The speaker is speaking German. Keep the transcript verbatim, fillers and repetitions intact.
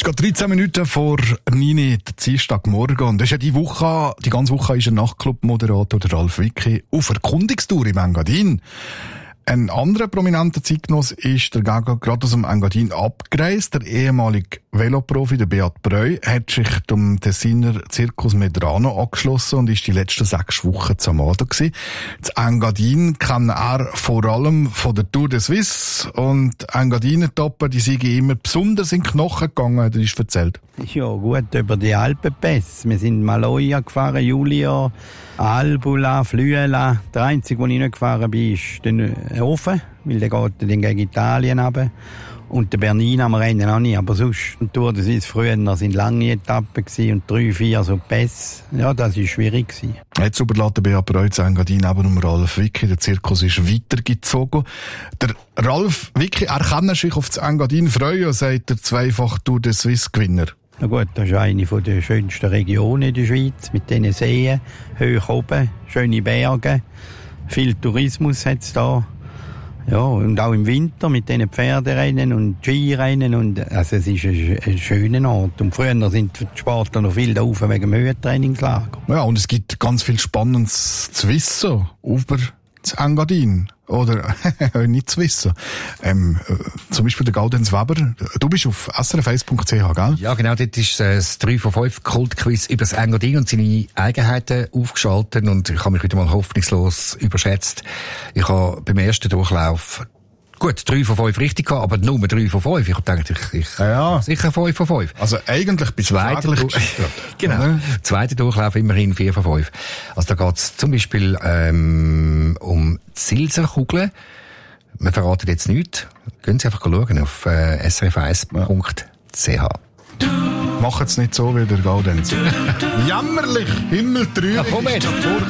gerade dreizehn Minuten vor neun Uhr, Dienstagmorgen. Und das ist ja die Woche, die ganze Woche ist ein Nachtclub-Moderator, der Ralf Wicki, auf Erkundungstour im Engadin. Ein anderer prominenter Zeitgenoss ist der gerade aus dem Engadin abgereist. Der ehemalige Veloprofi, der Beat Breu, hat sich dem Tessiner Circus Medrano angeschlossen und ist die letzten sechs Wochen zu Amada gewesen. Das Engadin kann er vor allem von der Tour de Suisse und Engadiner-Topper, die sind immer besonders in die Knochen gegangen, hat er uns erzählt. Ja, gut, über die Alpenpässe. Wir sind Maloja gefahren, Julia, Albula, Flüela. Der einzige, wo ich nicht gefahren bin, ist der Ofen, weil der geht dann gegen Italien runter. Und der Bernin am Rennen auch nicht. Aber sonst, die Tour de Suisse früher, da sind lange Etappen gewesen und drei, vier so Pässe. Ja, das war schwierig gewesen. Jetzt überlässt der Beat Breu zu Engadin eben um Ralf Wicki. Der Zirkus ist weitergezogen. Der Ralf Wicki, er kann sich auf das Engadin freuen, sagt der zweifach Tour de Suisse-Gewinner. Na gut, das ist eine der schönsten Regionen in der Schweiz, mit diesen Seen, hoch oben, schöne Berge, viel Tourismus hat es da. Ja, und auch im Winter mit diesen Pferderennen und Skirennen. Und, also es ist ein, ein schöner Ort. Und früher sind die Sportler noch viel da rauf wegen dem Höhentrainingslager. Ja, und es gibt ganz viel Spannendes zu wissen über das Engadin. Oder nicht zu wissen. Ähm, äh, zum Beispiel der Gaudenz Weber. Du bist auf s r f eins punkt c h, gell? Ja, genau. Dort ist äh, das drei von fünf Kultquiz über das Engadin und seine Eigenheiten aufgeschaltet. Und ich habe mich wieder mal hoffnungslos überschätzt. Ich habe beim ersten Durchlauf gut, drei von fünf richtig gehabt, aber nur drei von fünf. Ich dachte, ich, ich ja. sicher fünf von fünf. Also eigentlich bis zweiter du- Genau. Oder? Zweiter Durchlauf immerhin vier von fünf. Also da geht's zum Beispiel ähm, um Silserkugeln. Wir verraten jetzt nichts. Gehen Sie einfach schauen auf äh, s r f eins punkt c h. Macht es nicht so wie der Gaudenz. Jämmerlich, himmeltrübig. Ja, komm jetzt.